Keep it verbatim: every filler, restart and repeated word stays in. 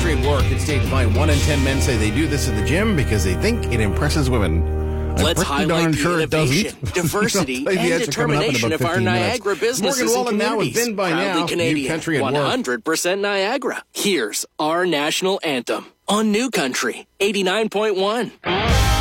Country at Work. It's Dave Devine. One in ten men say they do this at the gym because they think it impresses women. Let's I'm highlight the sure innovation, diversity, and determination of our Niagara businesses Morgan and Wallen now with communities. Vin by Proudly now. Canadian, New Country at Work. one hundred percent Niagara. Here's our national anthem on New Country eighty-nine point one.